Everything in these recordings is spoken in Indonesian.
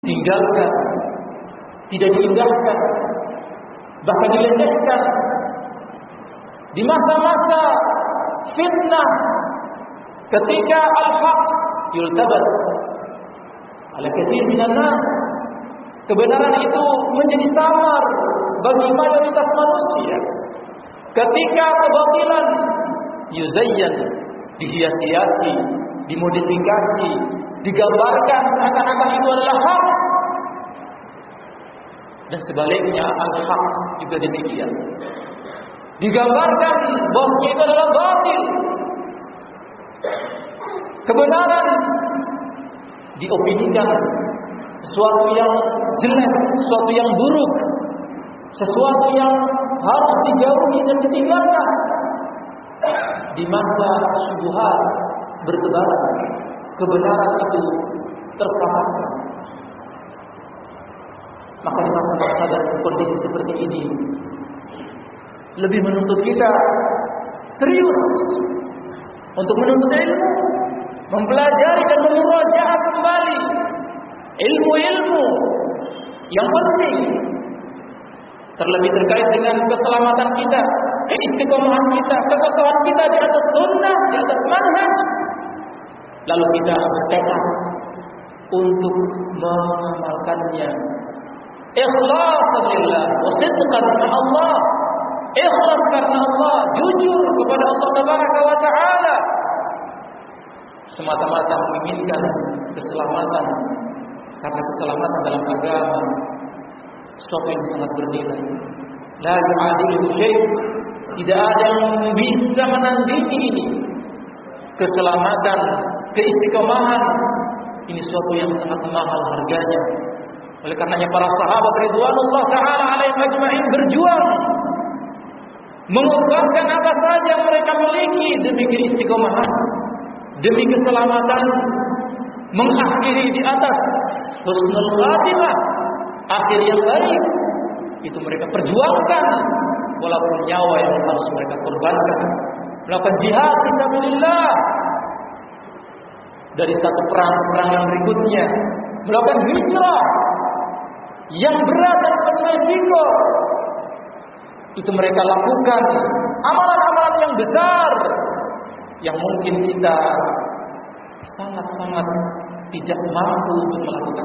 tinggalkan, tidak diindahkan, bahkan dilecehkan. Di masa-masa fitnah, ketika al-haq yultabat ala katsir minan nas, kebenaran itu menjadi samar bagi mayoritas manusia. Ketika kebatilan yuzayyan, dihias-hiasi, dimodifikasi, digambarkan seakan-akan itu adalah hak, dan sebaliknya al-haq juga demikian, digambarkan bahwa itu adalah batil. Kebenaran diopinikan sesuatu yang jelek, sesuatu yang buruk, sesuatu yang harus dijauhi dan ditinggalkan. Di masa syubhat bertebaran, kebenaran itu tersamarkan. Maka di masa-masa dan kondisi seperti ini lebih menuntut kita serius untuk menuntut ilmu, mempelajari dan memurajaah kembali ilmu-ilmu yang penting, terlebih terkait dengan keselamatan kita, keistiqomahan kita, kekokohan kita di atas sunnah, di atas manhaj. Lalu kita bertekad untuk mengamalkannya. Ikhlas lillah wa sidqan Allah. Ikhlas karena Allah, jujur kepada Allah Tabaraka wa Ta'ala, semata-mata menginginkan keselamatan. Karena keselamatan dalam agama sesuatu yang sangat bernilai. La yu'adilu syai', tidak ada yang bisa menandingi ini. Keselamatan, keistiqomahan, ini sesuatu yang sangat mahal harganya. Oleh karenanya para sahabat ridwanullah ta'ala alaihim ajma'in berjuang, mengorbankan apa saja yang mereka miliki demi keistiqomahan, demi keselamatan, mengakhiri di atas husnul khatimah, akhir yang baik. Itu mereka perjuangkan, walaupun nyawa yang harus mereka korbankan, melakukan jihad fisabilillah. Dari satu perang ke perang yang berikutnya, melakukan hijrah yang berat dan penuh risiko. Itu mereka lakukan amalan-amalan yang besar yang mungkin kita sangat-sangat tidak mampu untuk melakukan.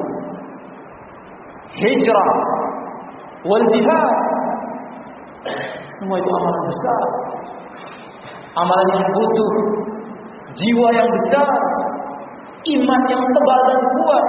Hijrah wal jihad, semua itu amalan besar, amalan yang butuh jiwa yang besar, iman yang tebal dan kuat.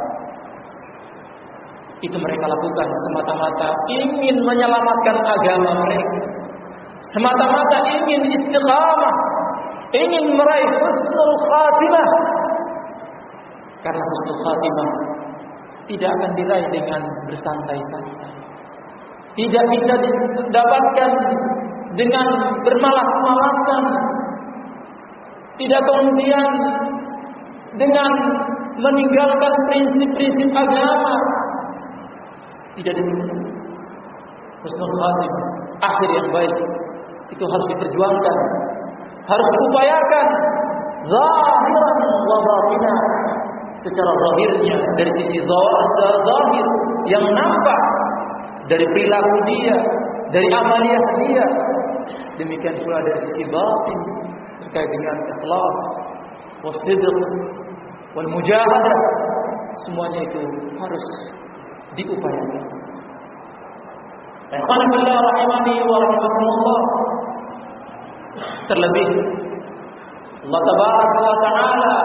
Itu mereka lakukan semata-mata ingin menyelamatkan agama mereka, semata-mata ingin istiqamah, ingin meraih husnul khatimah. Karena husnul khatimah tidak akan diraih dengan bersantai-santai, tidak bisa didapatkan dengan bermalas-malasan, tidak kemudian dengan meninggalkan prinsip-prinsip agama. Tidak demikian. Husnul khatimah, akhir yang baik, itu harus diperjuangkan, harus diupayakan zahiran wa batinan, secara zahirnya dari sisi zahir yang nampak dari perilaku dia, dari amaliyah dia, demikian pula dari sisi batin terkait dengan ikhlas, wasidq, wal mujahadah, semuanya itu harus diupayakan. Alhamdulillah rahimani wa rahimakumullah. Terlebih Allah Tabaraka wa Ta'ala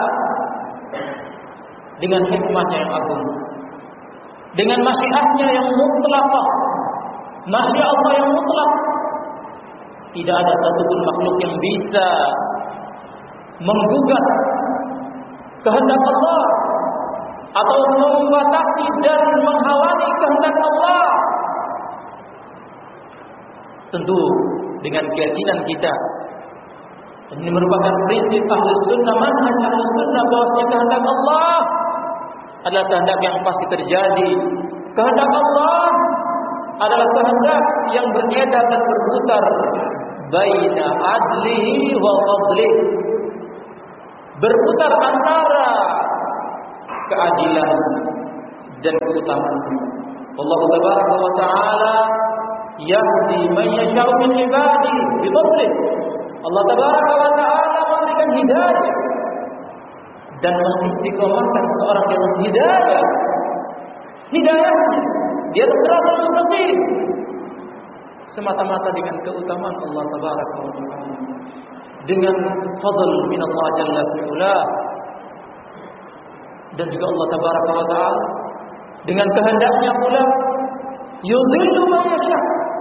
dengan hikmahnya yang agung, dengan masyiatnya yang mutlaqah, masyiat Allah yang mutlak, tidak ada satupun makhluk yang bisa menggugat kehendak Allah atau membatasi dan menghalangi kehendak Allah. Tentu dengan keyakinan kita, ini merupakan prinsip ahli sunnah, manhaj ahli sunnah, bahwa kehendak Allah adalah kehendak yang pasti terjadi. Kehendak Allah adalah kehendak yang beredar dan berputar baina adlihi wa fadlihi, berputar antara keadilan dan keutamaan. Allah tabaraka wa ta'ala yahdi man yasha'u min ibadihi bi fadlih. Allah tabaraka wa ta'ala memberikan hidayah dan mengistiqomahkan seorang di atas hidayah. Hidayahnya di atas siratal mustaqim semata-mata dengan keutamaan Allah tabaraka wa ta'ala, dengan fadl min Allah jalla fi'ala. Dan juga Allah tabaraka wa ta'ala dengan kehendaknya pula yudhillu man yasha,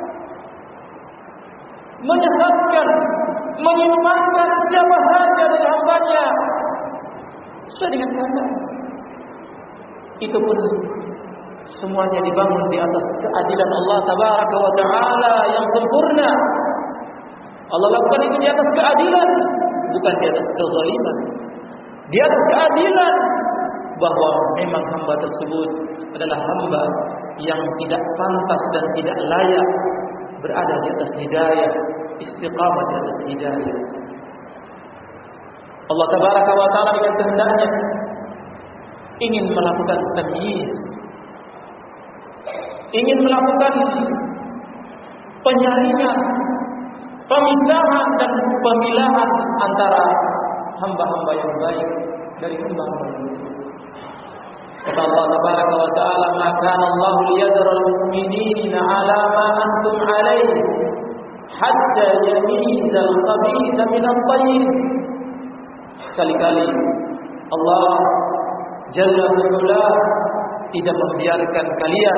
menyesatkan, menyimpangkan siapa saja dari hambanya sesuai dengan kehendak. Itu pun semuanya dibangun di atas keadilan Allah tabaraka wa ta'ala yang sempurna. Allah lakukan itu di atas keadilan, bukan di atas kezaliman. Di atas keadilan, bahwa memang hamba tersebut adalah hamba yang tidak pantas dan tidak layak berada di atas hidayah, istiqamah di atas hidayah. Allah tabaraka wa ta'ala dengan kehendaknya ingin melakukan tamyiz, ingin melakukan penyaringan, pemisahan dan pemilahan antara hamba-hamba yang baik dari hamba-hamba yang buruk. Kata Allah tabaraka wa ta'ala, "Ma kana Allah liyadra al-mu'minina 'ala ma antum 'alaihi hatta yamiza al-khabitha min at-tayyib." Sekali-kali Allah Jalla wa'ala tidak membiarkan kalian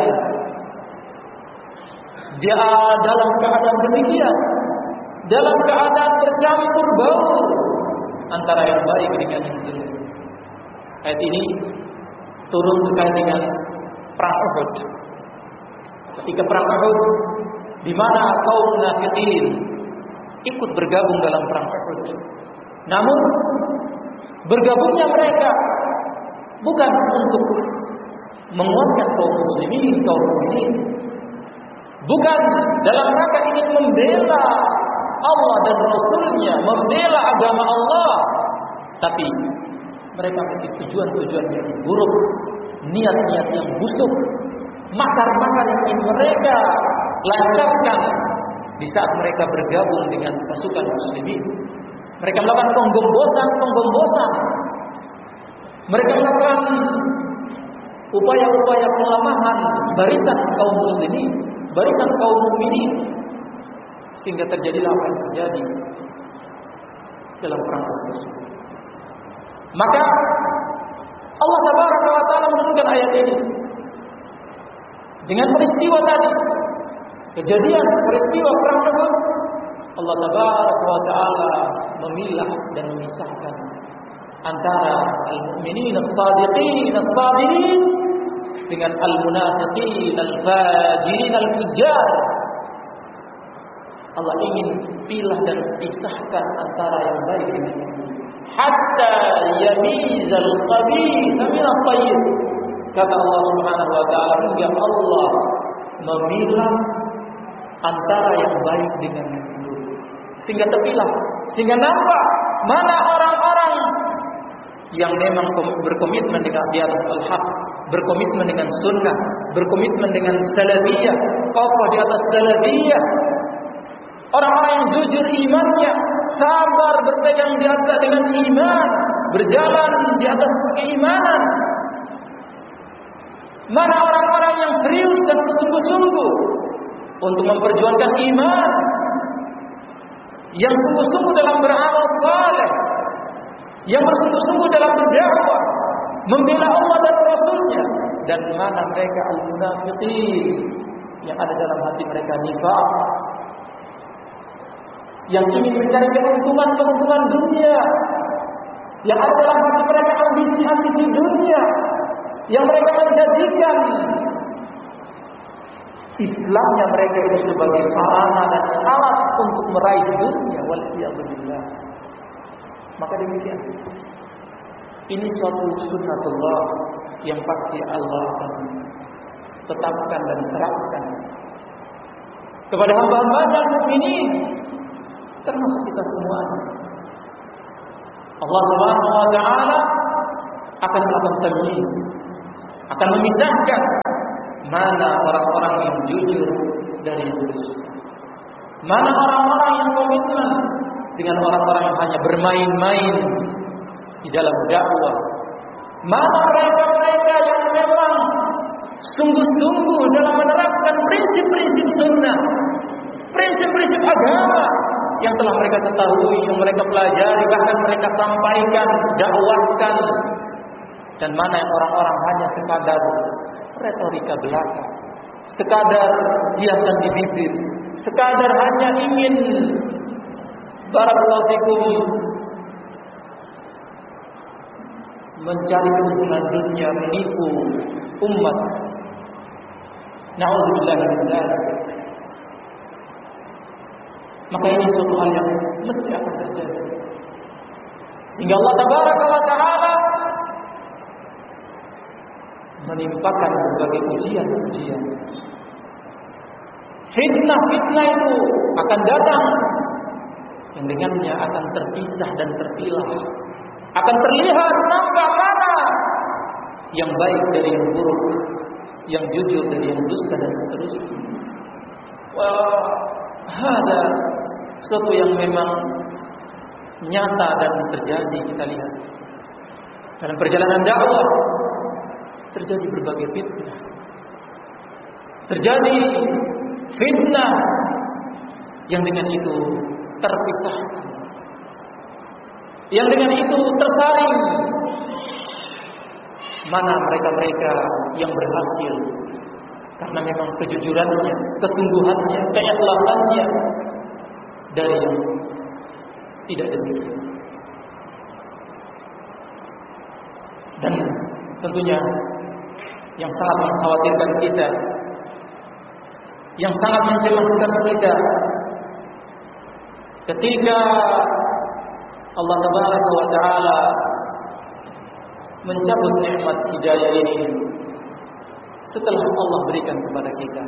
dia dalam keadaan demikian, dalam keadaan bercampur baur antara yang baik dengan yang jelek. Ayat ini turun terkait dengan perang Uhud. Ketika perang Uhud, di mana kaum munafikin ikut bergabung dalam perang Uhud. Namun bergabungnya mereka bukan untuk menguatkan kaum muslimin, kaum mukminin, bukan dalam rangka ingin membela Allah dan Rasulnya, membela agama Allah, tapi mereka memiliki tujuan-tujuan yang buruk, niat-niat yang busuk, makar-makar yang ingin mereka lancarkan di saat mereka bergabung dengan pasukan muslimin. Mereka melakukan penggombosan. Mereka melakukan upaya-upaya pelemahan barisan kaum muslimin, barisan kaum mukminin, sehingga terjadilah apa yang terjadi dalam perang tersebut. Maka Allah tabaraka wa ta'ala menurunkan ayat ini dengan peristiwa tadi, kejadian peristiwa perang Uhud. Allah tabaraka wa ta'ala memilah dan memisahkan antara al-mu'minin as-sadiqin as-sabirin dengan al-munafiqin al-fajirin al-fujjar. Allah ingin pilah dan pisahkan antara yang baik dengan yang buruk. Hatta yamizal khabitha min at-tayyib. Kata Allah Subhanahu wa ta'ala, hingga Allah memilah antara yang baik dengan yang buruk, sehingga terpilah, sehingga nampak mana orang-orang yang memang berkomitmen dengan di atas al-haq, berkomitmen dengan sunnah, berkomitmen dengan salafiyah, kokoh di atas salafiyah, orang-orang yang jujur imannya, sabar berpegang di atas dengan iman, berjalan di atas keimanan. Mana orang-orang yang serius dan bersungguh-sungguh untuk memperjuangkan iman, yang sungguh-sungguh dalam beramal saleh, yang bersungguh-sungguh dalam berdakwah, membela Allah dan Rasulnya. Dan mana mereka al-munafiqin, yang ada dalam hati mereka nifaq, yang ingin mencari keuntungan dunia, yang ada dalam hati mereka ambisi dunia, yang mereka menjadikan Islamnya mereka itu sebagai sarana dan alat untuk meraih dunia. Waliyadzubillah. Maka demikian, ini suatu sunnatullah yang pasti Allah akan tetapkan dan terapkan kepada hamba-hambanya mukminin, termasuk kita semuanya. Allah Subhanahu wa ta'ala akan melakukan tamyiz, akan memisahkan mana orang-orang yang jujur dari yang dusta. Mana orang-orang yang komitmen dengan orang-orang yang hanya bermain-main di dalam dakwah. Mana mereka-mereka yang memang sungguh-sungguh dalam menerapkan prinsip-prinsip sunnah, prinsip-prinsip agama yang telah mereka ketahui, yang mereka pelajari, bahkan mereka sampaikan, dakwahkan. Dan mana yang orang-orang hanya sekadar retorika belaka, sekadar hiasan di bibir, sekadar hanya ingin barakallahu fikum mencari keuntungan dunia, menipu umat. Na'udzubillah min dzalik. Maka ini suatu hal yang mesti akan terjadi. Sehingga Allah Tabaraka wa Ta'ala menimpakan berbagai ujian-ujian. Fitnah-fitnah itu akan datang, yang dengannya akan terpisah dan terpilah. Akan terlihat nampak mana yang baik dari yang buruk, yang jujur dari yang dusta dan seterusnya. Wah, ada sesuatu yang memang nyata dan terjadi. Kita lihat dalam perjalanan dakwah terjadi berbagai fitnah. Terjadi fitnah yang dengan itu terpisahkan, yang dengan itu tersaring. Mana mereka-mereka yang berhasil karena memang kejujurannya, kesungguhannya, keikhlasannya, dari yang tidak demikian. Dan tentunya yang sangat mengkhawatirkan kita, yang sangat mencemaskan kita, ketika Allah Tabaraka wa Ta'ala mencabut nikmat hidayah ini setelah Allah berikan kepada kita.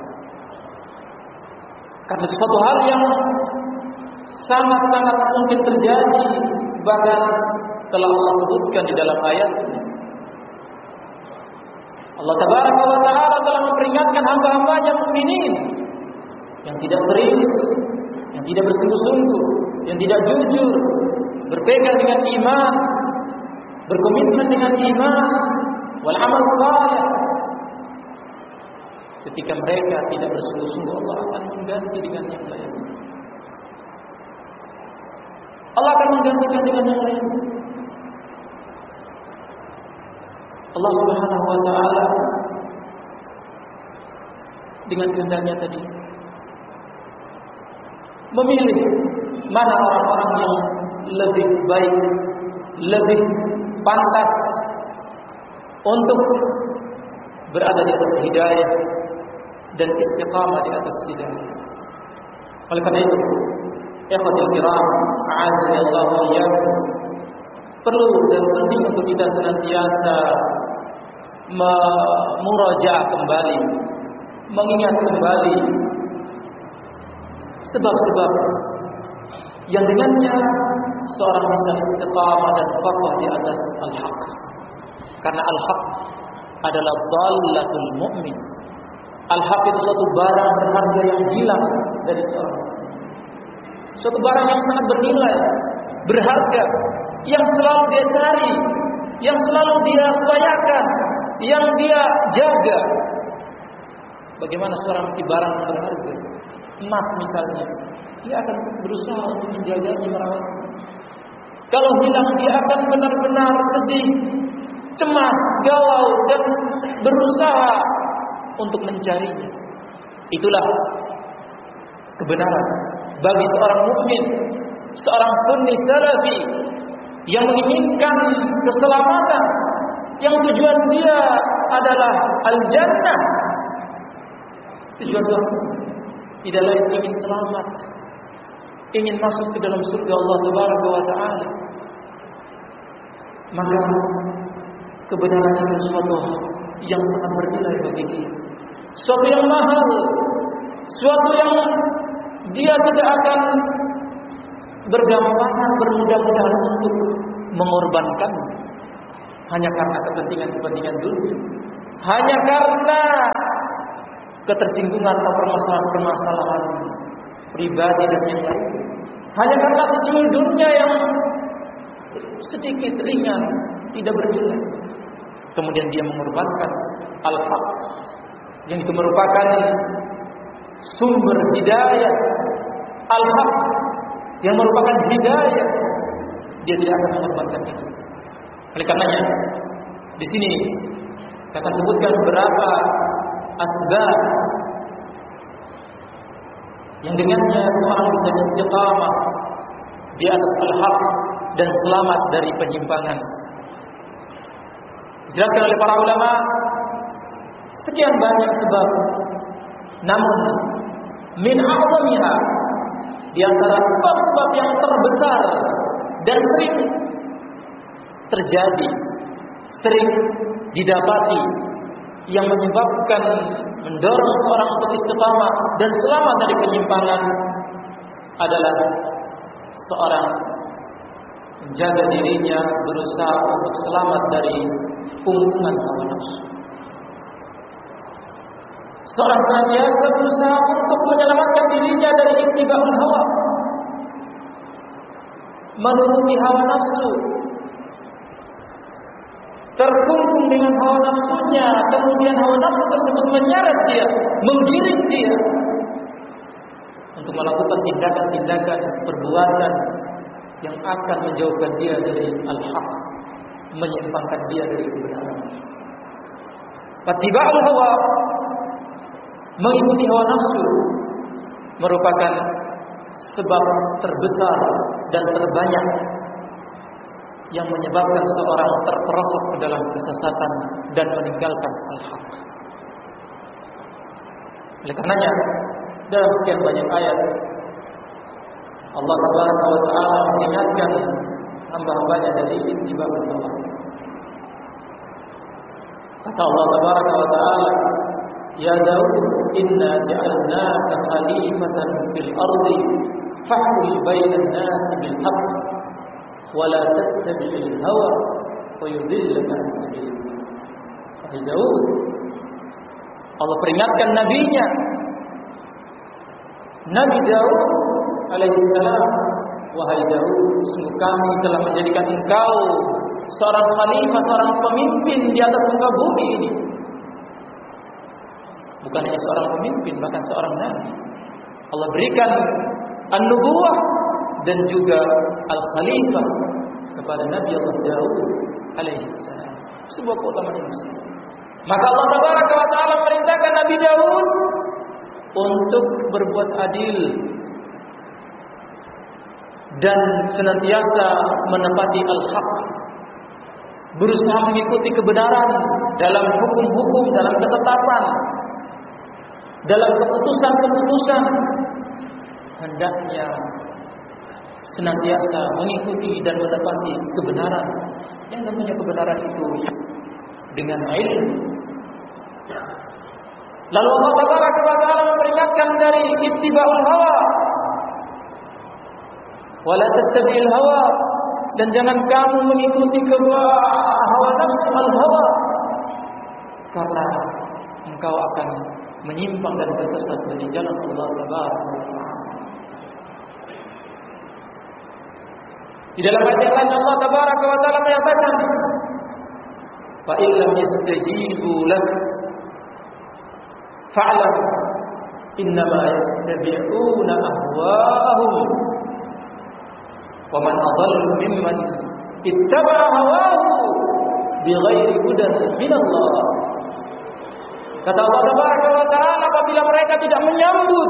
Karena suatu hal yang sangat-sangat mungkin terjadi, bahkan telah Allah sebutkan di dalam ayat. Allah Tabaraka wa Ta'ala telah memperingatkan hamba-hambanya mukminin yang tidak serius, yang tidak bersungguh-sungguh, yang tidak jujur, berpegang dengan iman, berkomitmen dengan iman, wal amal saleh. Ketika mereka tidak bersungguh-sungguh, Allah akan mengganti dengan yang lain. Allah akan menggantikan dengan yang lain. Allah Subhanahu wa Ta'ala dengan kehendaknya tadi memilih mana orang-orang yang lebih baik, lebih pantas untuk berada di atas hidayah dan istiqamah di atas hidayah. Oleh karena itu, ikhwatul kiram, a'azzani Allah wa iyyakum, perlu dan penting untuk kita senantiasa murajaah kembali, mengingat kembali sebab-sebab yang dengannya seorang bisa istiqamah dan kokoh di atas al-haq. Karena al-haq adalah dhallatul mu'min. Al-haq itu suatu barang berharga yang hilang dari seorang. Suatu barang yang sangat bernilai, berharga, yang selalu dia cari, yang selalu dia upayakan, yang dia jaga. Bagaimana seorang memiliki barang yang berharga, emas misalnya, dia akan berusaha untuk menjaganya, merawatnya. Kalau hilang, dia akan benar-benar sedih, cemas, galau, dan berusaha untuk mencarinya. Itulah kebenaran bagi seorang mukmin, seorang sunni salafi yang menginginkan keselamatan, yang tujuan dia adalah al-jannah. Tujuan seorang tidak lain ingin selamat, ingin masuk ke dalam surga Allah Tabaraka wa Ta'ala. Maka kebenaran itu sesuatu yang sangat bernilai bagi dia, sesuatu yang mahal, sesuatu yang dia tidak akan bergampangan, bermudah-mudahan untuk mengorbankannya hanya karena kepentingan-kepentingan dunia. hanya karena ketersinggungan atau permasalahan pribadi dan yang lain, hanya karena sejumlah dunia yang sedikit ringan, tidak bernilai, kemudian dia mengorbankan al-haq yang itu merupakan sumber hidayah, al-haq yang merupakan hidayah, dia tidak akan mengorbankan itu. Oleh karenanya, di sini saya akan sebutkan beberapa asbab yang dengannya seorang bisa istiqamah di atas al-haq dan selamat dari penyimpangan. Dijelaskan oleh para ulama sekian banyak sebab, namun min a'zamiha, di antara sebab-sebab yang terbesar dan sering terjadi, sering didapati, yang menyebabkan mendorong seorang untuk istiqamah dan selamat dari penyimpangan adalah seorang menjaga dirinya, berusaha untuk selamat dari kungkungan hawa nafsu. Seorang senantiasa berusaha untuk menyelamatkan dirinya dari ittiba'ul hawa, menuruti hawa nafsu, terkungkung dengan hawa nafsunya, kemudian hawa nafsu tersebut menyeret dia, menggiring dia untuk melakukan tindakan-tindakan, perbuatan yang akan menjauhkan dia dari al-haq, menyimpangkan dia dari kebenaran. Fattiba'ul hawa, mengikuti hawa nafsu, merupakan sebab terbesar dan terbanyak yang menyebabkan seorang terperosok ke dalam kesesatan dan meninggalkan al-haq. Oleh karenanya, dalam sekian banyak ayat Allah Subhanahu wa taala mengingatkan hamba-hambanya dari ittiba'ul hawa. Kata Allah Subhanahu wa taala, "Ya Daud, inna ja'alnaka khalifatan fil ardi fahkum bainan nasi bil haqq wa la tattabi'il hawa wa yudillaka an sabilillah." Wahai Daud, Allah peringatkan nabinya, Nabi Daud alaihissalam, "Wahai Daud, sungguh kami telah menjadikan engkau seorang khalifah, seorang pemimpin di atas muka bumi ini." Bukan hanya seorang pemimpin, bahkan seorang nabi. Allah berikan an-nubuwah dan juga al-khalifah kepada Nabi Allah Daud alaihissalam, sebuah keutamaan yang besar. Maka Allah Tabaraka wa taala memerintahkan Nabi Daud untuk berbuat adil dan senantiasa menepati al-haq, berusaha mengikuti kebenaran dalam hukum-hukum, dalam ketetapan, dalam keputusan-keputusan. Hendaknya senantiasa mengikuti dan menepati kebenaran, yang tentunya kebenaran itu dengan ilmu. Lalu Allah Tabaraka wa taala memperingatkan dari ittiba'ul hawa, wala tattabi'il hawa, dan jangan kamu mengikuti hawa nafsu al-hawa, karena engkau akan menyimpang dan tersesat dari jalan Allah Tabaraka wa taala. Di dalam ayat yang lain Allah Tabaraka wa taala menyatakan, "Fa illam yastajibu lak fa'lam innama yattabi'una ahwa'ahum wa man adallu mimman ittaba'a hawahu bighairi hudan min Allah." Kata Allah Tabaraka wa taala, apabila mereka tidak menyambut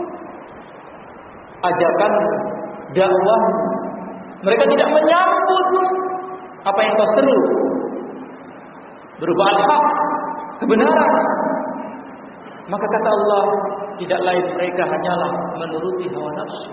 ajakan dakwah, mereka tidak menyambut apa yang kau seru berupa al-haq, kebenaran, maka kata Allah, tidak lain mereka hanyalah menuruti hawa nafsu.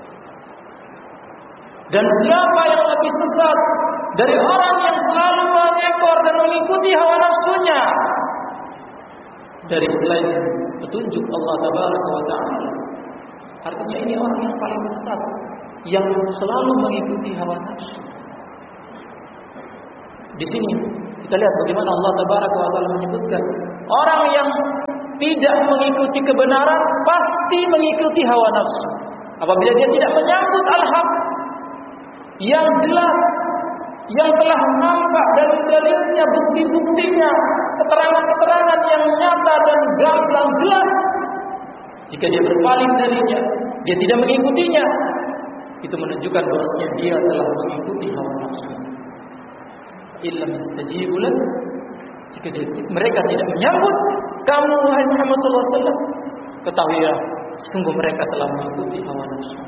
Dan siapa yang lebih sesat dari orang yang selalu mengekor dan mengikuti hawa nafsunya dari selain petunjuk Allah Tabaraka wa taala? Artinya ini orang yang paling sesat, yang selalu mengikuti hawa nafsu. Di sini Kita lihat bagaimana Allah Tabaraka wa Ta'ala menyebutkan orang yang tidak mengikuti kebenaran pasti mengikuti hawa nafsu. Apabila dia tidak menyambut al-haq yang jelas, yang telah nampak dalil-dalilnya, bukti-buktinya, keterangan-keterangan yang nyata dan gamblang jelas, jika dia berpaling darinya, dia tidak mengikutinya, itu menunjukkan bahwasanya dia telah mengikuti hawa nafsu. Illam yastajibu lak, jika mereka tidak menyambut kamu wahai Muhammad sallallahu alaihi wasallam, ketahuilah sungguh mereka telah mengikuti hawa nafsu.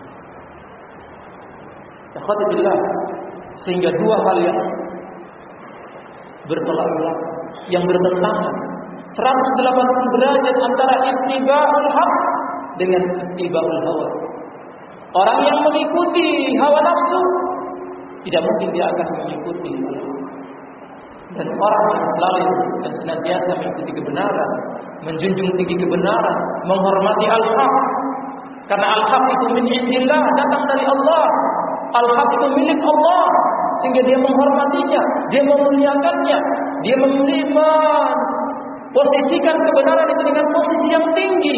Alhamdulillah, sehingga dua hal yang bertolak belakang, yang bertentangan 180 derajat antara ittiba'ul haq dengan ittiba'ul hawa. Orang yang mengikuti hawa nafsu tidak mungkin dia akan mengikuti al-haq. Dan orang yang selalu dan senantiasa mengikuti kebenaran, menjunjung tinggi kebenaran, menghormati al-haq, karena al-haq itu min indillah, datang dari Allah. Al-haq itu milik Allah, sehingga dia menghormatinya, dia memuliakannya, dia posisikan kebenaran itu dengan posisi yang tinggi.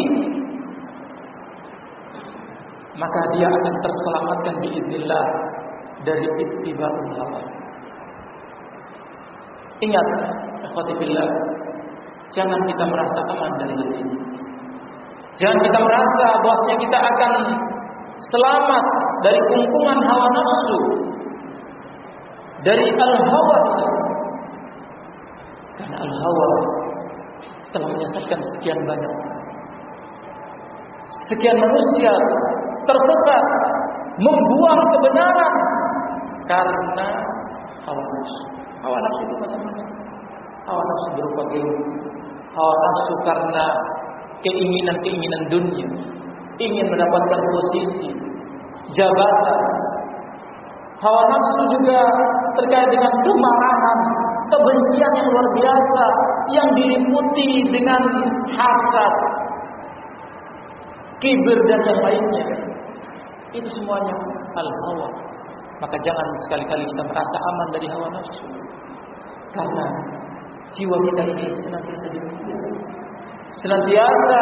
Maka dia akan terselamatkan biiznillah dari ittiba'ul hawa. Ingat, ikhwati fillah, jangan kita merasa aman dari hal ini. Jangan kita merasa bahwasanya kita akan selamat dari kungkungan hawa nafsu, dari al-hawa. Karena al-hawa telah menyesatkan sekian banyak, sekian manusia tersesat, membuang kebenaran karena hawa nafsu. Hawa nafsu itu macam-macam. Hawa nafsu berupa ilmu, hawa nafsu karena keinginan-keinginan dunia, ingin mendapatkan posisi, jabatan. Hawa nafsu juga terkait dengan kemarahan, kebencian yang luar biasa yang diliputi dengan hasad, kibir dan yang lainnya. Itu semuanya al-hawa. Maka jangan sekali-kali kita merasa aman dari hawa nafsu, karena jiwa kita ini senantiasa dipimpin, senantiasa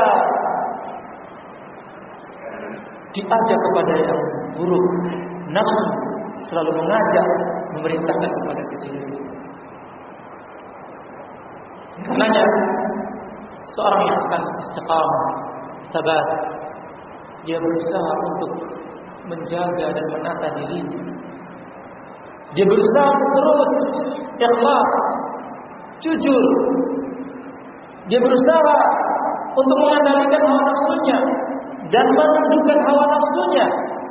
diajak kepada yang buruk. Nafsu selalu mengajak, memerintahkan kepada kejelekan. Karenanya seorang yang akan istiqamah, sabar, dia berusaha untuk menjaga dan menata dirinya. Dia berusaha untuk terus ikhlas, jujur. Dia berusaha untuk mengendalikan hawa nafsunya dan menundukkan hawa nafsunya.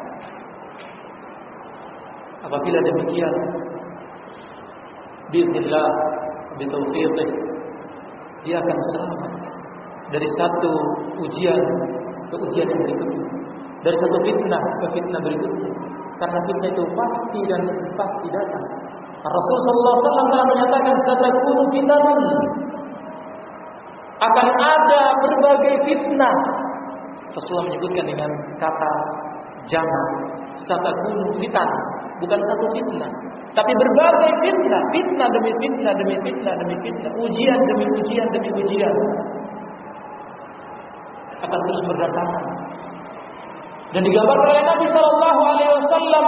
Apabila demikian, biiznillah, bitaufiqih, dia akan selamat dari satu ujian ke ujian yang berikutnya, dari satu fitnah ke fitnah berikutnya. Karena fitnah itu pasti dan pasti datang. Rasul sallallahu alaihi wasallam telah menyatakan satakunu fitanun, akan ada berbagai fitnah. Rasulullah menyebutkan dengan kata jamak, satakunu fitan, bukan satu fitnah, tapi berbagai fitnah, fitnah demi fitnah demi fitnah demi fitnah, ujian demi ujian demi ujian akan terus berdatangan. Dan digambarkan oleh Nabi Sallallahu Alaihi Wasallam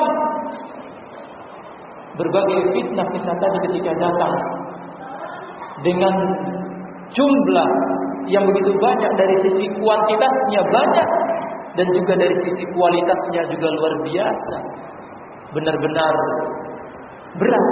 berbagai fitnah tadi ketika datang dengan jumlah yang begitu banyak, dari sisi kuantitasnya banyak dan juga dari sisi kualitasnya juga luar biasa, benar-benar berat.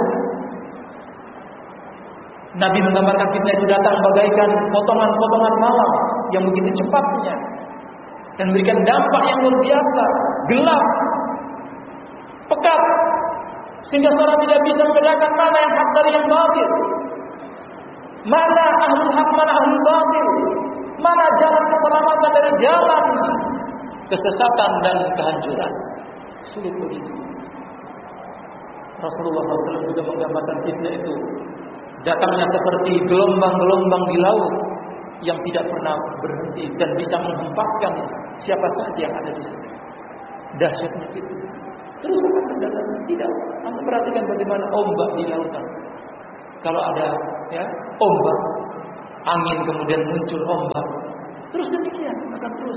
Nabi menggambarkan fitnah itu datang bagaikan potongan-potongan malam yang begitu cepatnya dan memberikan dampak yang luar biasa, gelap, pekat, sehingga seorang tidak bisa membedakan mana yang hak dari yang batil, mana ahlul hak, mana ahlul batil, mana jalan keselamatan dari jalan kesesatan dan kehancuran. Sulit begitu. Rasulullah SAW juga menggambarkan fitnah itu datangnya seperti gelombang-gelombang di laut yang tidak pernah berhenti dan bisa menghempaskan siapa saja yang ada di sana. Dahsyatnya fitnah. Terus akan datang. Tidak. Anda perhatikan bagaimana ombak di lautan. kalau ada ya ombak, angin kemudian muncul ombak, terus demikian akan terus.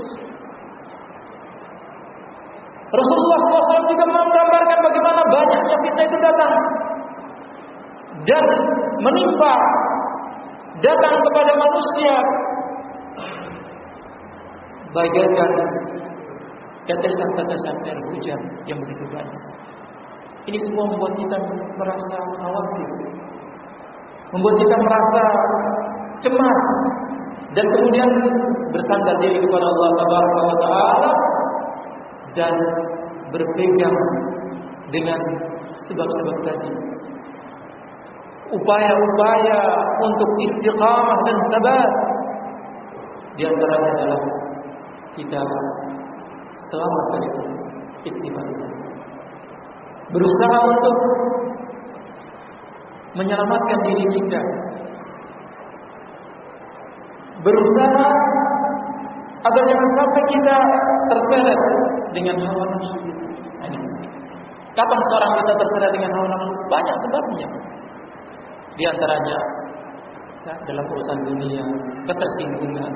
Rasulullah SAW juga menggambarkan bagaimana banyaknya fitnah itu datang dan menimpa, datang kepada manusia bagaikan tetesan-tetesan air hujan yang begitu banyak. Ini semua membuat kita merasa khawatir, membuat kita merasa cemas, dan kemudian bersandar diri kepada Allah Tabaraka wa Ta'ala dan berpegang dengan sebab-sebab tadi. Upaya-upaya untuk istiqamah dan sabar, di antaranya adalah kita selamat dari ittiba, berusaha untuk menyelamatkan diri kita, berusaha agar jangan sampai kita terseret dengan hawa nafsu. Kapan seorang bisa terseret dengan hawa nafsu? Banyak sebabnya. Di antaranya ya, dalam urusan dunia, ketersinggungan,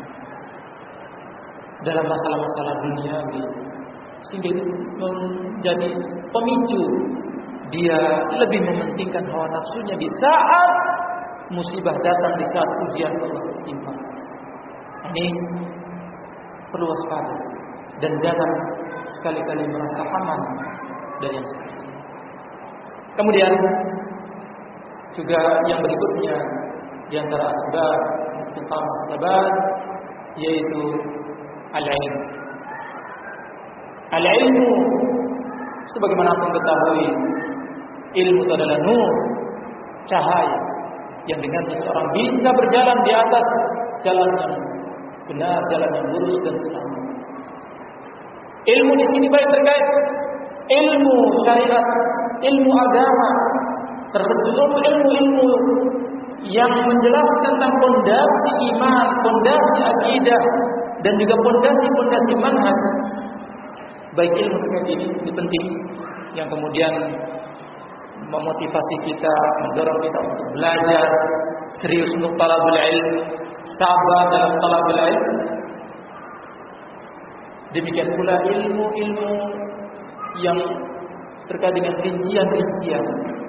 dalam masalah-masalah duniawi, sehingga itu menjadi pemicu dia lebih mementingkan hawa nafsunya di saat musibah datang, di saat ujian Allah timpa. Ini perlu waspada dan jangan sekali-kali merasa aman dari yang seperti ini. Kemudian juga yang berikutnya di antara asbab istiqamah sabar yaitu al-ilm. Al-ilmu, sebagaimana pun ketahui, ilmu itu adalah nur, cahaya yang dengan seseorang bisa berjalan di atas jalan yang benar, jalan yang lurus dan selamat. Ilmu di sini baik terkait ilmu syariat, ilmu agama, termasuk ilmu-ilmu yang menjelaskan tentang fondasi iman, fondasi akidah, dan juga fondasi manhaj. Baik ilmu terkait ini penting, yang kemudian memotivasi kita, mendorong kita untuk belajar serius untuk talabul ilm, sabar dalam talabul ilm. Demikian pula ilmu-ilmu yang terkait dengan rincian-rincian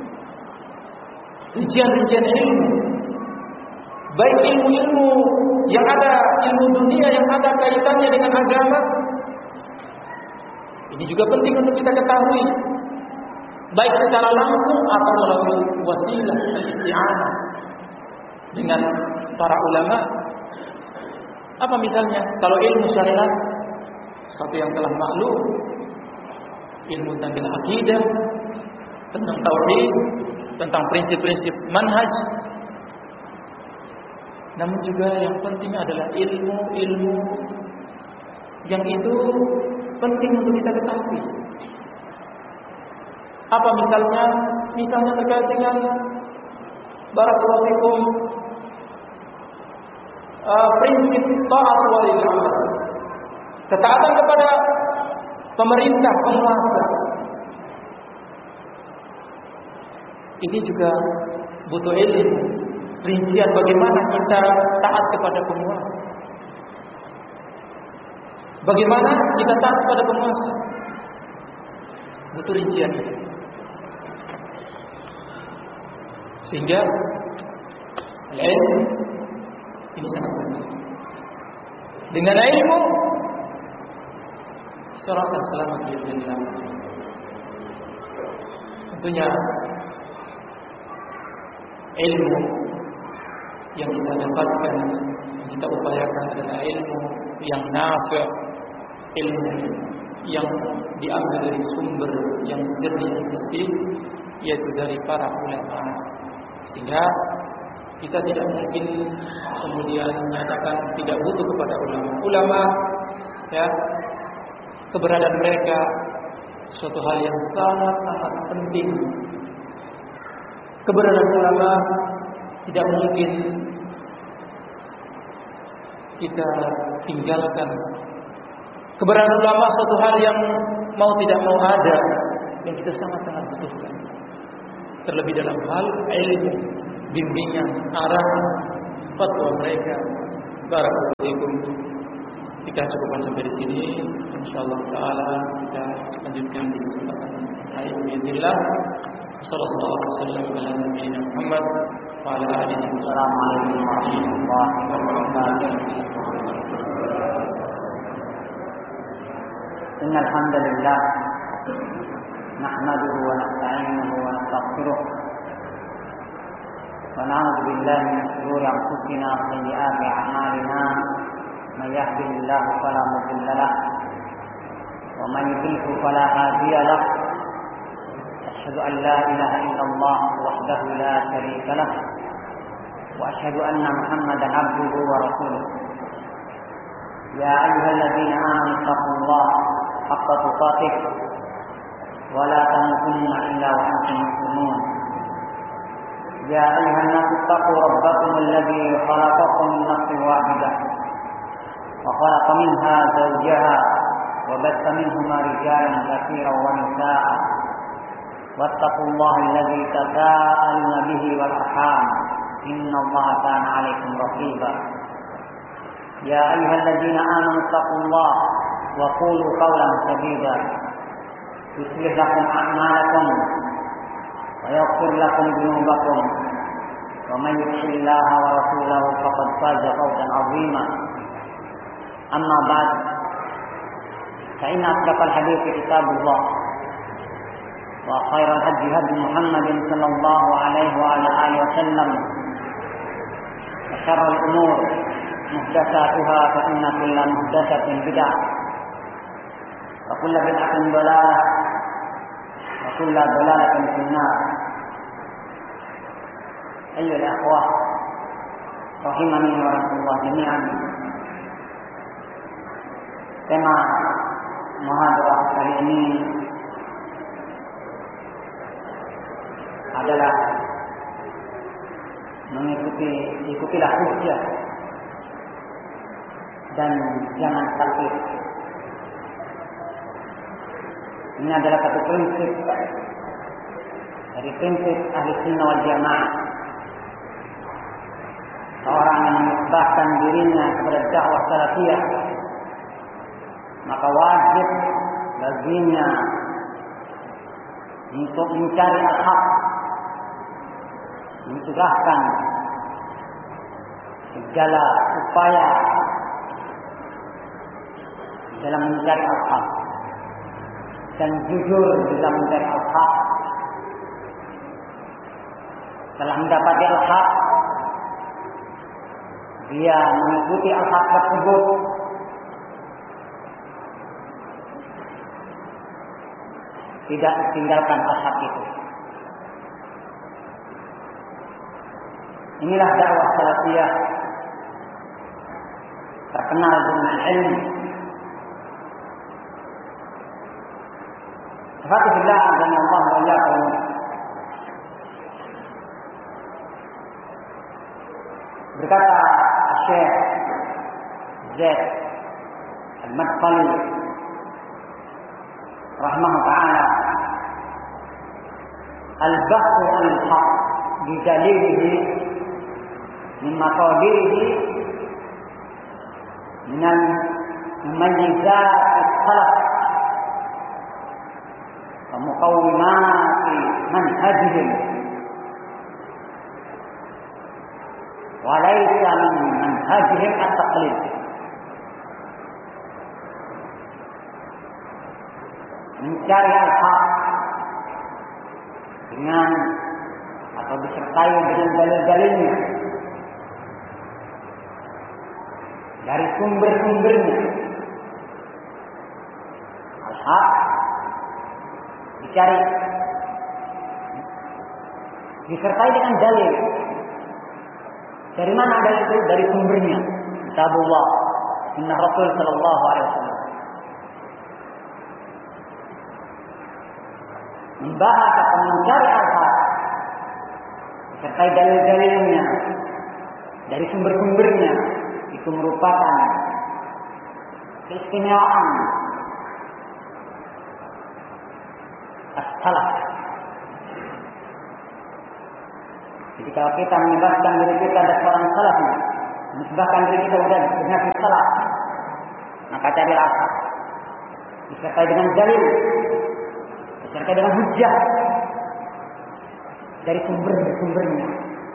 ilmu, baik ilmu-ilmu yang ada, ilmu dunia yang ada kaitannya dengan agama. Ini juga penting untuk kita ketahui, baik secara langsung atau melalui wasilah isti'anah dengan para ulama. Apa misalnya? Kalau ilmu syariat, satu yang telah maklum, ilmu tentang akidah, tentang tauhid, tentang prinsip-prinsip manhaj. Namun juga yang penting adalah ilmu-ilmu yang itu penting untuk kita ketahui. Apa misalnya? Misalnya terkait dengan barakallahu fikum prinsip taat walil amr, ketaatan kepada pemerintah, penguasa. Ini juga butuh ilmu, rincian bagaimana kita taat kepada penguasa, bagaimana kita taat kepada penguasa, butuh rincian. Sehingga ilmu ini sangat penting. Dengan ilmu seorang akan selamat di dunia. Tentunya ilmu yang kita dapatkan, yang kita upayakan adalah ilmu yang nafi', ilmu yang diambil dari sumber yang jernih dan bersih, yaitu dari para ulama. Sehingga kita tidak mungkin kemudian menyatakan tidak butuh kepada ulama. Ulama, ya, keberadaan mereka suatu hal yang sangat penting. Keberadaan ulama tidak mungkin kita tinggalkan. Keberadaan ulama suatu hal yang mau tidak mau ada, yang kita sangat-sangat butuhkan. Terlebih dalam hal ilmu. bimbingan, arahan, fatwa mereka. Barakallahu fiikum. Kita cukupkan sampai di sini. Insyaallah taala kita lanjutkan di kesempatan lain bismillah. Sallallahu alaihi wasallam ala nabiyina Muhammad wa ala alihi wa Assalamualaikum warahmatullahi wabarakatuh. Innal hamdalillah nahmaduhu wa nasta'inuhu wa nastaghfiruh wa na'udzu billahi min shururi anfusina wa sayyiati a'malina. Man yahdihillahu fala mudilla lahu wa man yudlil fala hadiya lahu. Asyhadu an la ilaha illallah wahdahu la syarika lah wa asyhadu anna Muhammadan abduhu wa rasuluh. Ya ayyuhalladzina amanu taqullaha haqqa tuqatih wa la tamutunna illa wa antum muslimun. Ya ayyuhan nasu taqu rabbakum alladzi khalaqakum min nafsin wahidah wa khalaqa minha zawjaha wa batha minhuma rijalan katsiran wa nisaa'a wattaqullaha alladzi tasaaluna bihi wal arham innallaha kana 'alaikum raqiba. Ya ayyuhalladzina amanu taqullaha wa qulu qawlan sadida yuslih lakum a'malakum wa yaghfir lakum dhunubakum wa man yuti'illaha wa rasulahu faqad faza fawzan 'azima. Amma ba'd, fa inna asdaqal hadithi kitabullah wa khairal hadi hadi Muhammadin sallallahu alaihi wa ala alihi wa sallam wa syarrul umur muhdatsatuha fa inna kulla muhdatsatin bid'ah wa kullu bid'atin dhalalah wa kullu dhalalatin finnar. Ayyuhal akhwah rahimani wa rahimakumullah jami'an. Tema muhadharah kali ini adalah ikutilah hujjah dan jangan taklid. Ini adalah satu prinsip dari prinsip ahli sunnah wal jamaah. Seorang yang menisbahkan dirinya kepada dakwah salafiyah, maka wajib baginya untuk mencari al-haq, mencegahkan segala upaya dalam mencari al-haq dan jujur dalam mencari al-haq. Setelah mendapati al-haq, dia mengikuti al-haq tersebut tidak tinggalkan al-haq itu. Inilah dakwah salafiyah terkenal dengan ilmu. Alhamdulillah dan Allah wa'alaikum. Berkata Syekh Zaid Al-Madkhali rahimahullah ta'ala, al-bahthu al-haq bidalilihi min maqadirihi minal mumayyizat al-khalaq wa muqawwimati manhajihim wa laysa min manhajihim at-taqlid. Mencari al-haq dengan atau disertai dengan dalil-dalilnya dari sumber-sumbernya. Al-haq dicari disertai dengan dalil. Dari mana dalil itu? Dari sumbernya. Kitabullah, sunnah Rasul sallallahu alaihi wasallam. Membahas atau mencari al-haq disertai dalil-dalilnya dari sumber-sumbernya, itu merupakan keistimewaan as-salaf. Jadi kalau kita menyebabkan diri kita ada seorang salaf, menyebabkan diri kita sudah benar salaf, maka carilah asal. Disertai dengan dalil, disertai dengan hujjah dari sumbernya.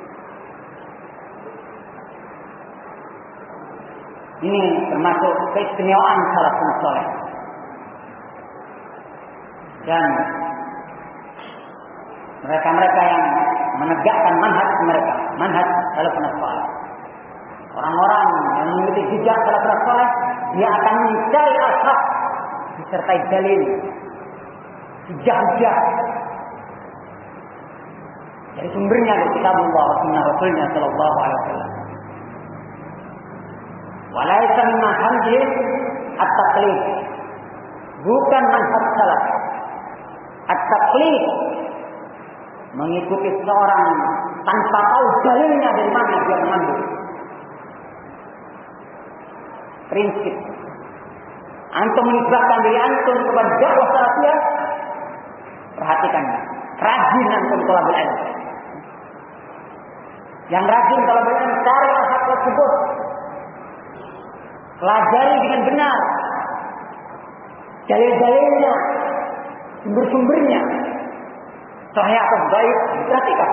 Ini termasuk keistimewaan salafus saleh. Dan mereka-mereka yang menegakkan manhaj salafus saleh. Orang-orang yang mengikuti jejak salafus saleh, dia akan mencari asal disertai dalil, hujjah dari sumbernya dari kitabullah wa sunnah Rasulnya sallallahu alaihi wasallam. Walaisa min manhajih at-taqlid. Bukan manhaj salaf. At-taqlid mengikuti seorang tanpa tahu dalilnya dari mana dia mengambil. Prinsip antum menisbahkan diri antum kepada dakwah salafiyah, perhatikan, rajin antum thalabul ilm. Yang rajin thalabul ilm cari asal tersebut, pelajari dengan benar dalil-dalilnya, sumber-sumbernya, sahih atau baik, perhatikan.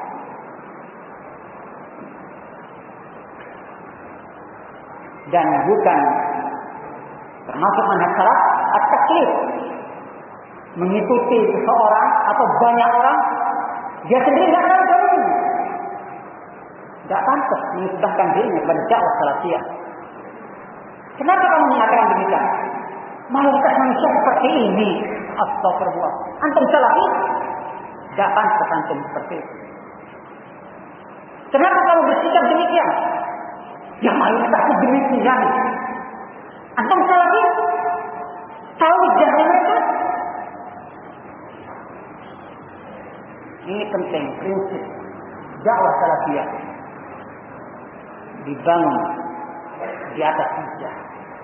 Dan bukan termasuk manhaj salaf at-taqlid, mengikuti seseorang atau banyak orang, dia sendiri tidak tahu dalilnya, tidak pantas menisbahkan dirinya kepada dakwah salafiyah. Kenapa kamu mengatakan demikian? Mayoritas manusia seperti ini. Astagfirullah. Antum salafi? Tidak pantas antum seperti itu. Kenapa kamu bersikap demikian? Ya mayoritasnya demikian. Antum salafi? Tahu jalan mereka? Ini penting, prinsip dakwah salafiyah dibangun di atas hujjah.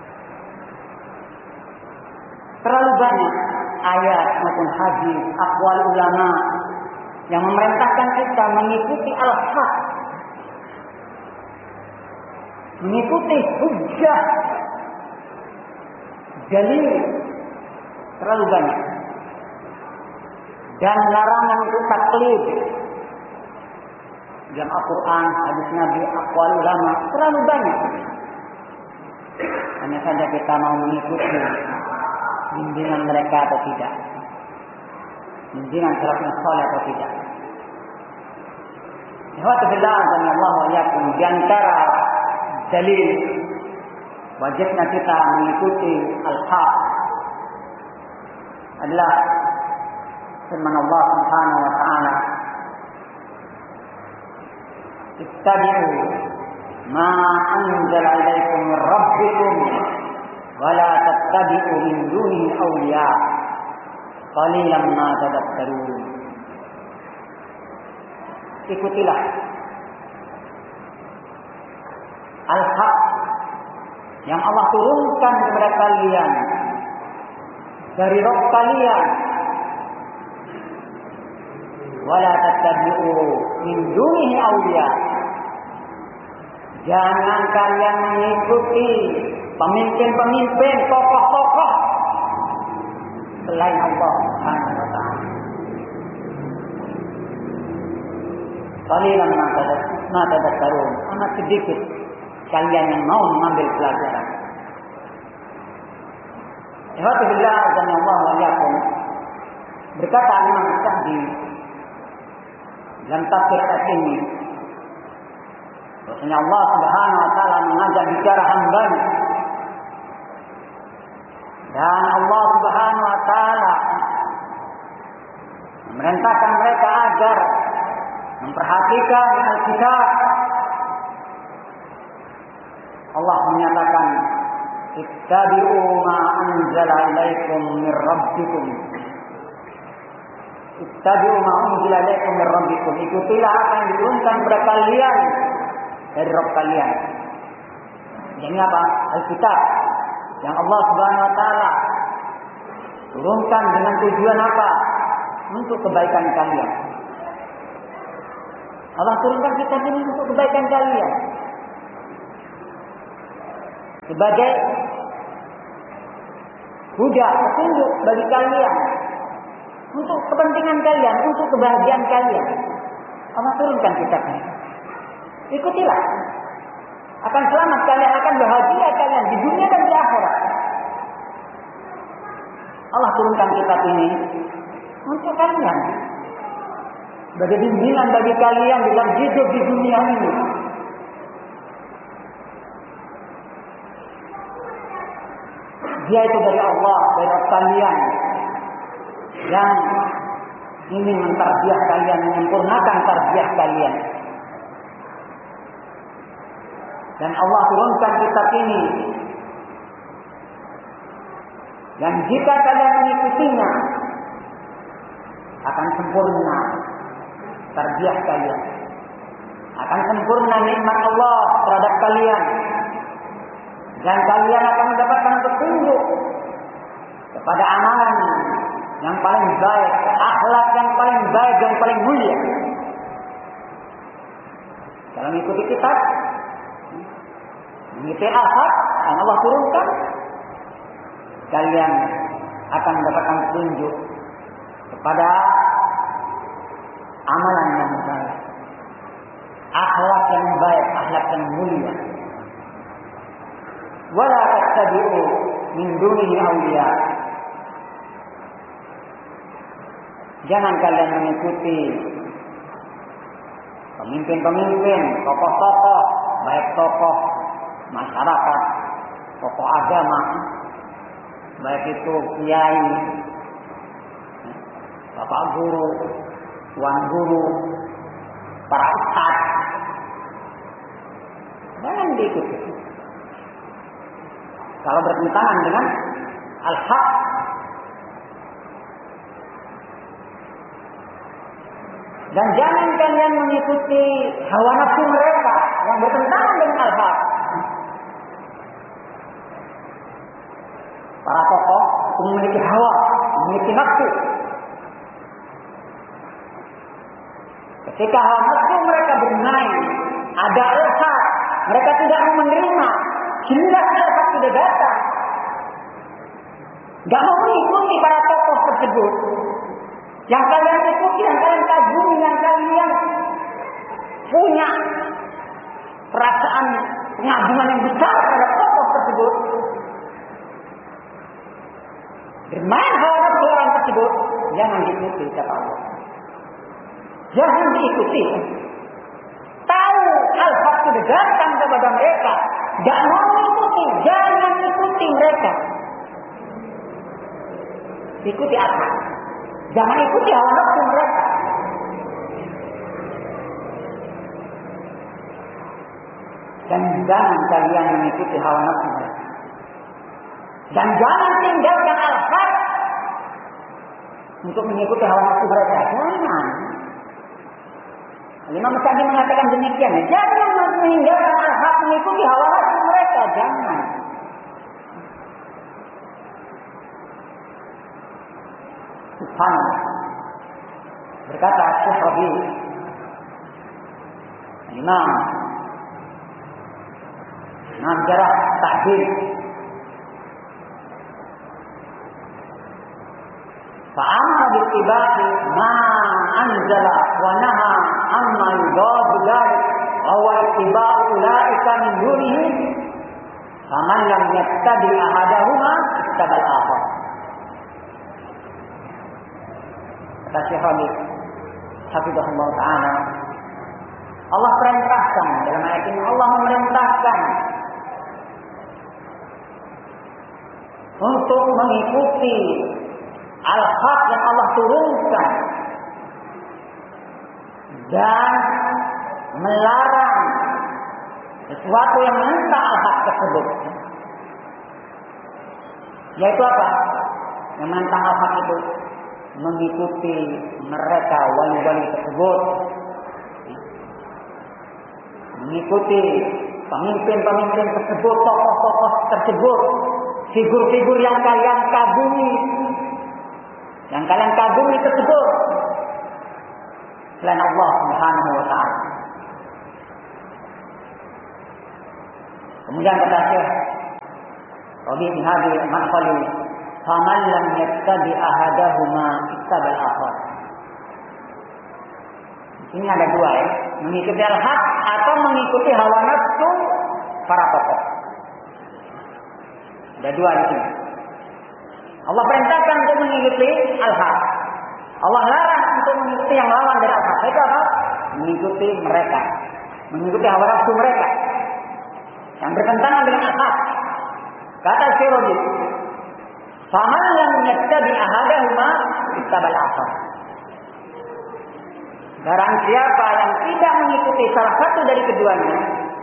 Terlalu banyak ayat maupun hadis, aqwal ulama yang memerintahkan kita mengikuti al-haq, mengikuti hujjah, dalil, terlalu banyak. Dan larangan untuk taklid dalam Al-Quran, hadis Nabi, aqwal ulama, terlalu banyak. Hanya saja kita mau mengikuti bimbingan mereka atau tidak, bimbingan salafus saleh atau tidak. Alhamdulillah, Allah wa iyyakum, di antara dalil wajibnya kita mengikuti al-haq adalah firman Allah Subhanahu wa taala, ittabi'u ma anzala ilaikum min rabbikum wa la tattabi'u min dunihi awliya qalilan ma tadhakkarun. Ikutilah al-haq yang Allah turunkan kepada kalian dari Rabb kalian, wa la tattabi'u min dunihi awliya. Jangan kalian mengikuti pemimpin-pemimpin, tokoh-tokoh selain Allah Subhanahu wa taala. Qalilan ma tadhakkarun. Amat sedikit kalian yang mau mengambil pelajaran. Alhamdulillah, Allah wa iyyakum. Berkata Imam Sa'di dalam tafsir ayat ini, bahwasanya Allah Subhanahu wa taala mengajak bicara hamba-Nya, dan Allah Subhanahu wa taala memerintahkan mereka agar memperhatikan Alkitab. Allah menyatakan, ittabi'u ma anzala ilaikum min rabbikum. Ittabi'u ma unzila ilaikum min rabbikum. Ikutilah apa yang diturunkan kepada kalian dari Rabb kalian. Ini apa? Alkitab yang Allah Subhanahu wa taala turunkan dengan tujuan apa? Untuk kebaikan kalian. Allah turunkan kitab ini untuk kebaikan kalian. Sebagai huda, petunjuk bagi kalian. Untuk kepentingan kalian, untuk kebahagiaan kalian. Allah turunkan kitab ini. Ikutilah. Akan selamat kalian, akan bahagia kalian di dunia dan di akhirat. Allah turunkan kitab ini untuk kalian. Sebagai bimbingan bagi kalian dalam hidup di dunia ini. Dia itu dari Allah, dari kalian yang ingin mentarbiah kalian, menyempurnakan tarbiah kalian. Dan Allah turunkan kitab ini. Dan jika kalian mengikutinya, akan sempurna tarbiah kalian. Akan sempurna nikmat Allah terhadap kalian. Dan kalian akan mendapatkan petunjuk kepada amalan yang paling baik, akhlak yang paling baik, yang paling mulia. Kalau mengikuti kitab, mengikuti al-haq yang Allah turunkan, kalian akan mendapatkan petunjuk kepada amalan yang baik, akhlak yang baik, akhlak yang mulia. Wala tattabi'u min dunihi awliya. Jangan kalian mengikuti pemimpin-pemimpin, tokoh-tokoh, baik tokoh masyarakat, tokoh agama, baik itu kiai, bapak guru, tuan guru, para ustaz. Jangan diikuti. Kalau bertentangan dengan al-haq. Dan jangan kalian mengikuti hawa nafsu mereka yang bertentangan dengan al-haq. Para tokoh memiliki hawa, memiliki nafsu. Ketika hawa nafsu mereka bermain, ada al-haq, mereka tidak mau menerima. Jelas al-haq sudah datang. Gak mau mengikuti para tokoh tersebut. Yang kalian ikuti, yang kalian kagumi, yang kalian punya perasaan pengagungan yang besar terhadap tokoh tersebut. Bermain hawa nafsu orang tersebut, jangan diikuti kata Allah. Jangan diikuti. Tahu al-haq sudah datang kepada mereka, gak mau mengikuti, jangan ikuti mereka. Ikuti al-haq. Jangan ikuti hawa nafsu mereka. Dan jangan kalian mengikuti hawa nafsu mereka. Dan jangan tinggalkan al-haq untuk mengikuti hawa nafsu mereka. Jangan. Imam Sa'di mengatakan demikian. Jangan meninggalkan al-haq mengikuti hawa nafsu mereka. Jangan. Subhanallah. Berkata Syekh Rabi' Imam Jarah Ta'dil, fa'amara bittiba'i ma anzala wa naha amma yudadu dhalik wa huwa ittiba'u ulaika min dunihi faman lam yattabi ahadahuma ittabal akhar. Kata Syekh Rabi' hafizahullah ta'ala, Allah perintahkan dalam ayat ini, Allah memerintahkan untuk mengikuti al-haq yang Allah turunkan dan melarang sesuatu yang menentang al-haq tersebut. Yaitu apa? Yang menentang al-haq itu mengikuti mereka wali-wali tersebut, mengikuti pemimpin-pemimpin tersebut, tokoh-tokoh tersebut, figur-figur yang kalian kagumi tersebut. selain Allah Subhanahu wa taala. Kemudian kata Syekh Rabi' bin Hadi al-Madkhali, "Faman lam yattabi ahadahuma ittabal akhar." Ini ada dua ya, mengikuti al-haq atau mengikuti hawa nafsu para tokoh. Ada dua di sini. Allah perintahkan untuk mengikuti al-haq. Allah larang untuk mengikuti yang lawan dari al-haq. Itu apa? Mengikuti mereka, mengikuti hawa nafsu mereka yang bertentangan dengan al-haq. Kata Syirodi, "Faman lam yattabi ahadahuma ittabal akhar." Barang siapa yang tidak mengikuti salah satu dari keduanya,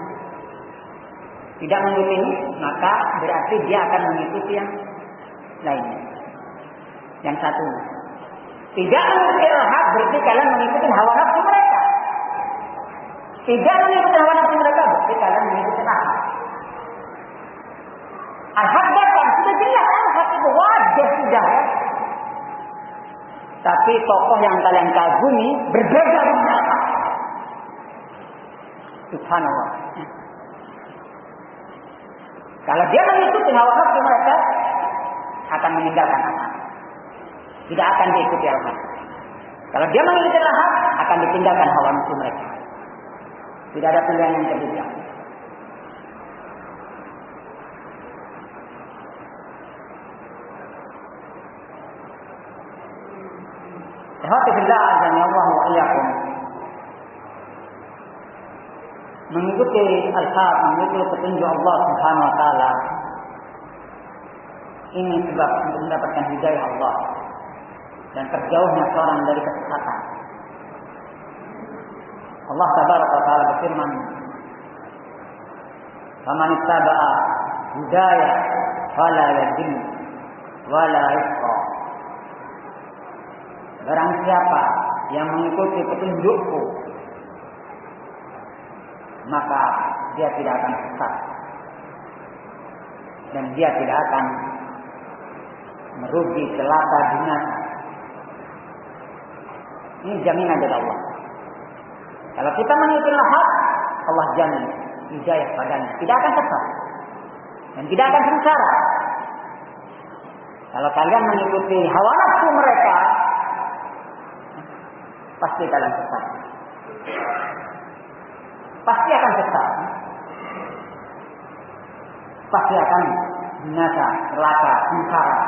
tidak mengikuti, maka berarti dia akan mengikuti yang lainnya. Yang satu, tidak mengikuti al-haq berarti kalian mengikuti hawa nafsu mereka. Tidak mengikuti hawa nafsu mereka berarti kalian mengikuti al-haq. Al-haq datang, sudah jelas al-haq itu wajah sudah ya. Tapi tokoh yang kalian kagumi berbeda dengan al-haq. Subhanallah. Kalau dia mengikuti hawa nafsu mereka, akan meninggalkan al-haq. Tidak akan diikuti al-haq. Kalau dia mengikuti al-haq, akan ditinggalkan hawa nafsu mereka. Tidak ada pilihan yang ketiga. Alhamdulillah azza wa iyyakum. Mengikuti al-haq, mengikuti petunjuk Allah Subhanahu wa taala, ini sebab untuk mendapatkan hidayah Allah dan terjauhnya seorang dari kesesatan. Allah tabaraka wa taala berfirman, "Faman ittaba'a hudaya fala yadhil wala yashqa." Barang siapa yang mengikuti petunjukku, maka dia tidak akan sesat dan dia tidak akan merugi, celaka, binasa. Ini jaminan dari Allah. Kalau kita mengikuti al-haq, Allah jamin hidayah padanya, tidak akan sesat dan tidak akan sengsara. Kalau kalian mengikuti hawa nafsu mereka, pasti kalian sesat. Pasti akan sesat. Pasti akan binasa, celaka, sengsara.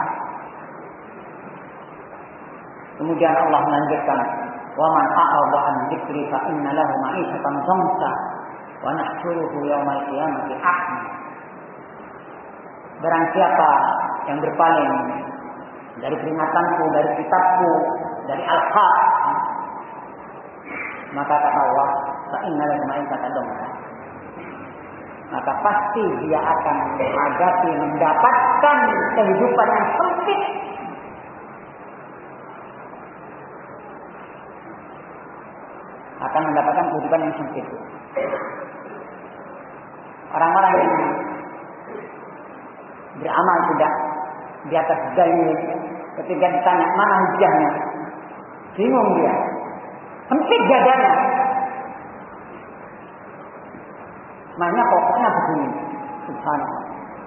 Kemudian Allah melanjutkan, "Wa man a'rada an dzikri fa inna lahu ma'isatan dhanka wa nahsyuruhu yaumal qiyamati a'ma." Barang siapa yang berpaling dari peringatanku, dari kitabku, dari al-haq, maka kata Allah, "Fa inna lahu ma'isatan dhanka." Maka pasti dia akan menghadapi, mendapatkan kehidupan yang sempit. Akan mendapatkan kehidupan yang sempit. Orang-orang yang beramal tidak di atas dalil, ketika ditanya mana hujahnya, bingung dia, sempit dadanya. Makanya pokoknya begini, subhanallah.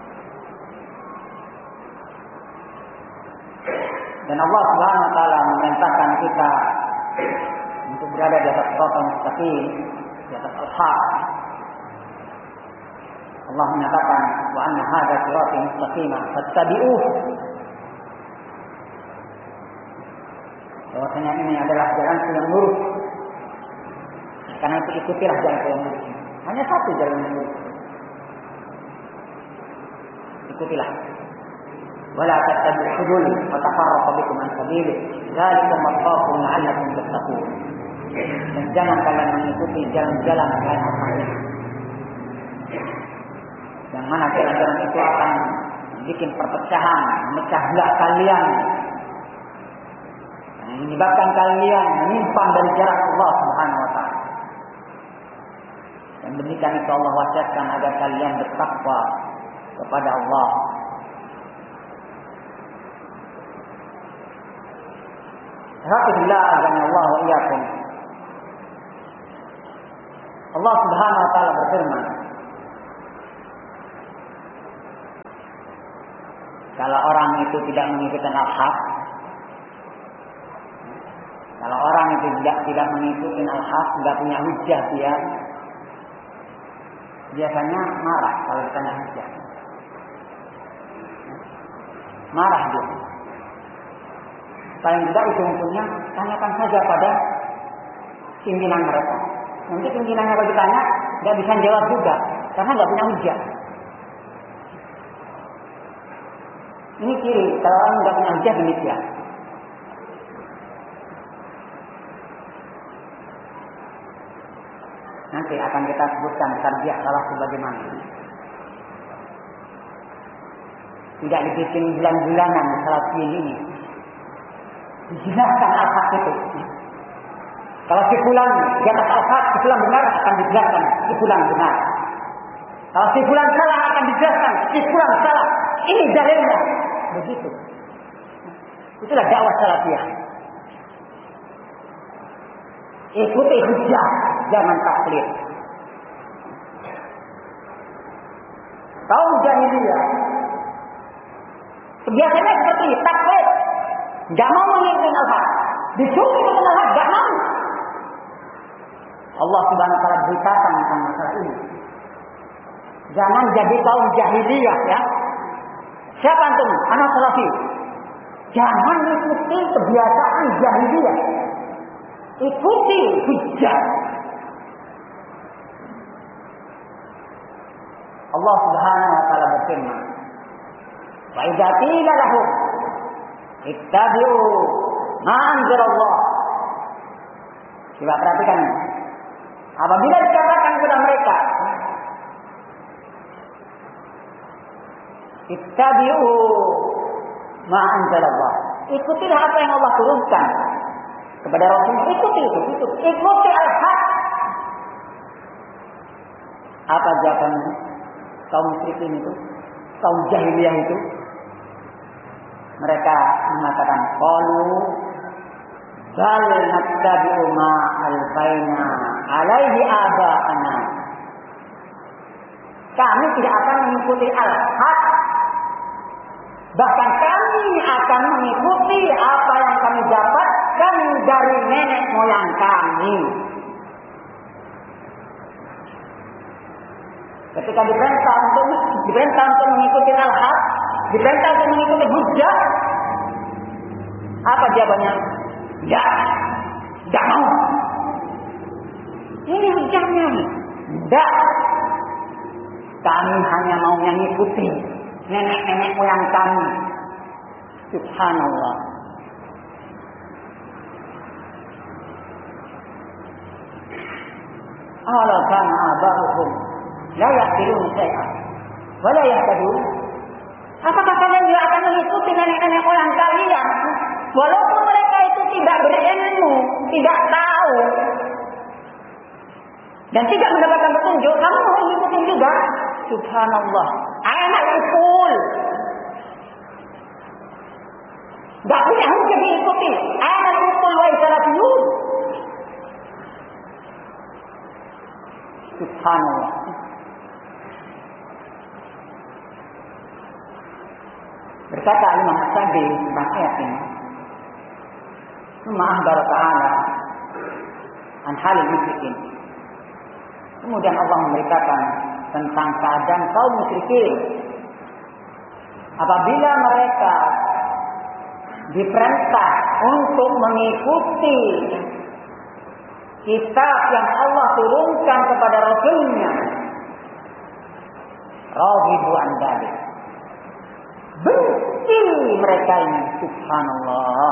Dan Allah Subhanahu wa taala memerintahkan kita untuk berada di atas siratal mustaqim, di atas al-haq. Allah menyatakan, "Wa anna hadza sirati mustaqima fattabi'uhu." Bahwasanya ini adalah jalan yang lurus. Karena itu ikutilah jalan yang lurus. Hanya satu jalan yang lurus. Ikutilah. Wala tattabi'u subul wa tafarraqu bikum an sabilihi. Dzalikum wasaqakum la'allakum tattaqun. Dan jangan kalian mengikuti jalan-jalan selain Allah ini. Yang mana jalan-jalan itu akan bikin perpecahan, memecah belah kalian, yang menyebabkan kalian menyimpang dari jarak Allah Subhanahu wa taala. Dan demikian itu Allah wasiatkan agar kalian bertakwa kepada Allah. Alhamdulillah, azanallahu wa iyyakum. Allah Subhanahu wa taala berfirman, kalau orang itu tidak mengikuti al-haq, kalau orang itu tidak mengikuti al-haq, tidak punya hujjah dia, biasanya marah kalau ditanya hujjah. Marah dia. Paling tidak ujung-ujungnya tanyakan saja pada pimpinan mereka. Nanti pimpinannya kalau ditanya tidak bisa jawab juga karena tidak punya hujjah. Ini ciri kalau orang tidak punya hujjah demikian. Nanti akan kita sebutkan tarbiyah salah sebagaimana. Tidak dibikin bulan-bulanan salat ini. Dijelaskan al-haq itu. Kalau si fulan di atas al-haq, si fulan benar akan dijelaskan si fulan benar. Kalau si fulan salah akan dijelaskan si fulan salah. Ini dalilnya. Begitu. Itulah dakwah salafiyah. Ikuti hujjah, jangan taklid. Kaum jahiliyah biasanya seperti taklid, enggak mau mengikuti al-haq. Disuruh ikut al-haq, enggak mau. Allah Subhanahu wa taala beritakan tentang masalah ini. Jangan jadi kaum jahiliyah ya. Siapa antum? Anak salafi. Jangan ikuti kebiasaan jahiliyah. Ikuti hujjah. Allah Subhanahu wa taala berfirman, "Wa idza qila lahum ittabi'u ma anzalallah." Coba perhatikan. Apabila dikatakan kepada mereka, ittabi'u ma anzalallah, ikutilah apa yang Allah turunkan kepada Rasul. Ikuti itu. Ikuti al-haq. Apa jawabannya? Kaum musyrikin itu, kaum jahiliyah itu, mereka mengatakan, qalu bal nattabi'u ma alfaina alaihi aba'ana. Kami tidak akan mengikuti al-haq, bahkan kami akan mengikuti apa yang kami dapatkan dari nenek moyang kami. Ketika diperintah untuk mengikuti al-haq, diperintah untuk mengikuti hujjah, apa jawabannya? Tidak mau. Ini hujjahnya. Tidak. Kami hanya mau mengikuti nenek-nenek moyang kami. Subhanallah. Ala kana aba'uhum la yaqilun syai'an wa la yahtadun. Apakah kalian juga akan mengikuti nenek-nenek moyang kalian walaupun mereka itu tidak berilmu, tidak tahu dan tidak mendapatkan petunjuk, kamu mau mengikuti juga? Subhanallah. Anak ukul. Tak punya hujjah diikuti. Anak ukul wa salafiyun. Subhanallah. Berkata Imam As-Sadi tentang ayat ini, "Summa akhbara ta'ala an halil musyrikin." Kemudian Allah memberitakan tentang keadaan kaum musyrikin apabila mereka diperintah untuk mengikuti kitab yang Allah turunkan kepada Rasulnya, raghibu an dzalik, benci mereka ini. Subhanallah.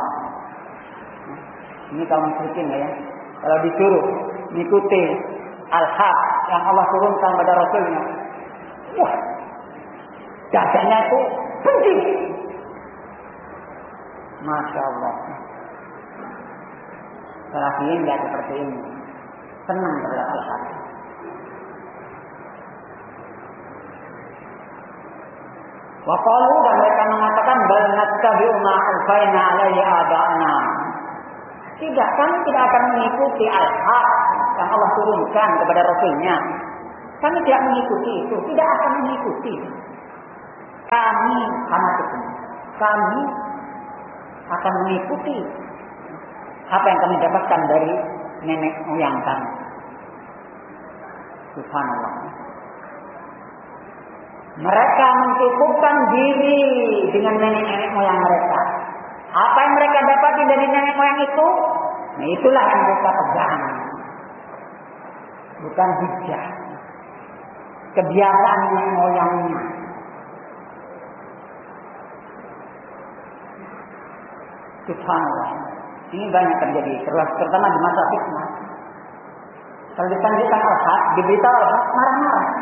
Ini kaum musyrikin ya. Kalau disuruh mengikuti al-haq yang Allah turunkan pada Rasulnya, wah, dadanya itu benci. Masya Allah. Salafiyin tidak seperti ini. Senang terhadap al-haq. Wa qalu, dan mereka mengatakan bal nattabi'u ma alfaina alaihi aba'ana. Tidak, kami tidak akan mengikuti al-haq yang Allah turunkan kepada Rasulnya. Kami tidak mengikuti itu, tidak akan mengikuti. Kami fanatik. Kami akan mengikuti apa yang kami dapatkan dari nenek moyang kami. Subhanallah. Mereka mencukupkan diri dengan nenek moyang mereka. Apa yang mereka dapati dari nenek moyang itu, nah itulah yang mereka pegang. Bukan hujah. Kebiasaan nenek moyangnya. Subhanallah. Ini banyak terjadi, terutama di masa fitnah. Kalau ditanyakan Al-Haq, diberitahu Al-Haq, marah-marah.